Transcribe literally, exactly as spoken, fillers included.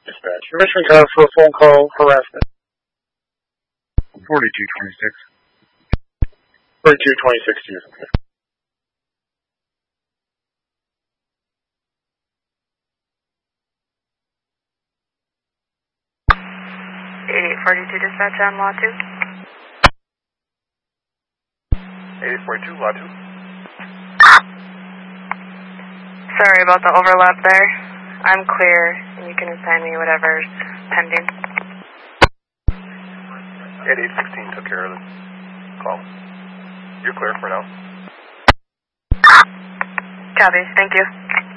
Dispatch. Permission code for phone call harassment. forty-two twenty-six. forty-two twenty-six to use. eighty-eight forty-two dispatch on Law two. eighty-eight forty-two, Law two. Sorry about the overlap there. I'm clear, and you can assign me whatever's pending. eighty-eight sixteen took care of the call. You're clear for now. Copy, thank you.